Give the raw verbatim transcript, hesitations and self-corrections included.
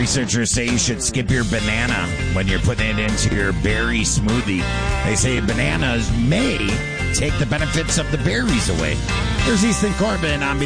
researchers say you should skip your banana when you're putting it into your berry smoothie. They say bananas may take the benefits of the berries away. There's Easton Corbin on